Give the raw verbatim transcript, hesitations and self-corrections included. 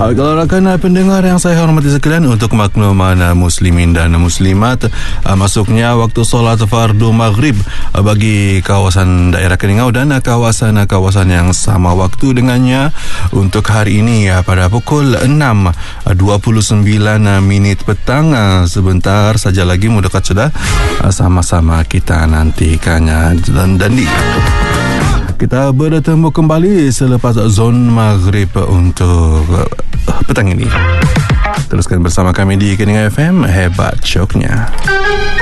Kalau rakan pendengar yang saya hormati sekalian, untuk makluman muslimin dan muslimat, masuknya waktu solat fardu maghrib bagi kawasan daerah Keningau dan kawasan-kawasan yang sama waktu dengannya untuk hari ini pada pukul enam dua puluh sembilan minit petang. Sebentar saja lagi, mudah dekat sudah, sama-sama kita nantikannya. Dan Dandi, kita bertemu kembali selepas zon maghrib untuk petang ini. Teruskan bersama kami di Keningau F M, hebat syoknya.